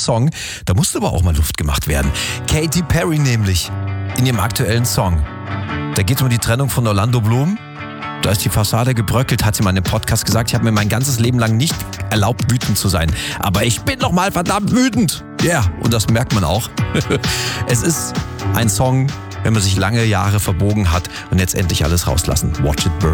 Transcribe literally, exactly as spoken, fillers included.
Song. Da musste aber auch mal Luft gemacht werden. Katy Perry nämlich, in ihrem aktuellen Song. Da geht es um die Trennung von Orlando Bloom. Da ist die Fassade gebröckelt, hat sie mal in einem Podcast gesagt. Ich habe mir mein ganzes Leben lang nicht erlaubt, wütend zu sein. Aber ich bin noch mal verdammt wütend. Ja, yeah, und das merkt man auch. Es ist ein Song, wenn man sich lange Jahre verbogen hat und jetzt endlich alles rauslassen. Watch it burn.